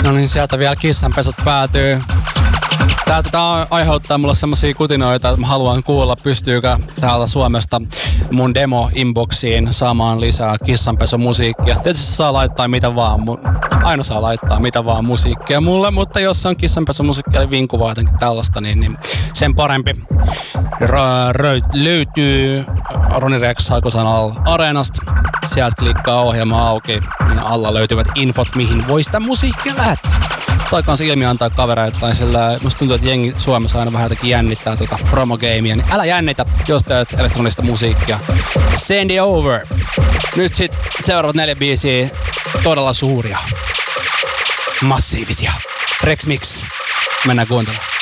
No niin, sieltä vielä kissanpesut päätyy. Tää aiheuttaa mulle semmosia kutinoita, että mä haluan kuulla, pystyykö täältä Suomesta mun demo-inboxiin saamaan lisää kissanpesumusiikkia. Tietysti saa laittaa mitä vaan, aina saa laittaa mitä vaan musiikkia mulle, mutta jos on kissanpesumusiikkia eli vinkuvaa jotenkin tällaista, niin sen parempi. Löytyy Roni Rex Haikusan Areenasta. Sieltä klikkaa ohjelma auki ja alla löytyvät infot, mihin voi sitä musiikkia lähettää. Saa kans ilmi antaa kavereita tai sillä, musta tuntuu, että jengi Suomessa aina vähän jotenkin jännittää promogameia, niin älä jännitä, jos teet elektronista musiikkia. Send it over. Nyt sit seuraavat 4 biisiä, todella suuria, massiivisia. Rex Mix. Mennään kuuntelemaan.